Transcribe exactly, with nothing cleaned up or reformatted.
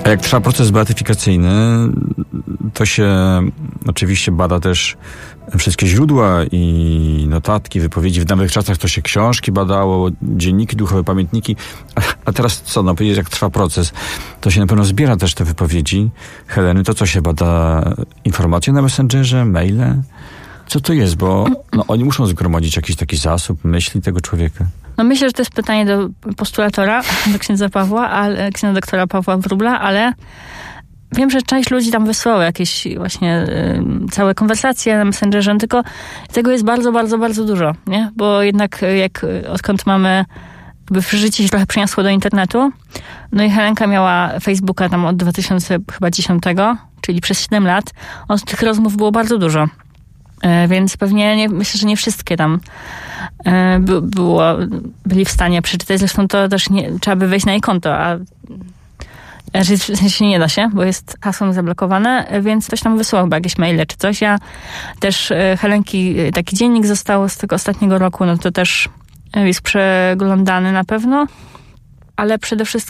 A jak trwa proces beatyfikacyjny, to się oczywiście bada też wszystkie źródła i notatki, wypowiedzi. W dawnych czasach to się książki badało, dzienniki duchowe, pamiętniki. A, a teraz co? No powiedzieć, jak trwa proces, to się na pewno zbiera też te wypowiedzi Heleny. To co się bada? Informacje na Messengerze, maile? Co to jest? Bo no, oni muszą zgromadzić jakiś taki zasób myśli tego człowieka. No myślę, że to jest pytanie do postulatora, do księdza Pawła, ale, księdza doktora Pawła Wróbla, ale wiem, że część ludzi tam wysłała jakieś właśnie y, całe konwersacje na Messengerze, tylko tego jest bardzo, bardzo, bardzo dużo, nie? Bo jednak jak odkąd mamy, jakby życie się trochę przeniosło do internetu, no i Helenka miała Facebooka tam od dwa tysiące dziesiątego, czyli przez siedem lat, od tych rozmów było bardzo dużo. Więc pewnie nie, myślę, że nie wszystkie tam by, było, byli w stanie przeczytać. Zresztą to też nie, trzeba by wejść na jej konto, a w sensie nie da się, bo jest hasło zablokowane, więc ktoś tam wysłał chyba jakieś maile czy coś. Ja też Helenki, taki dziennik został z tego ostatniego roku, no to też jest przeglądany na pewno, ale przede wszystkim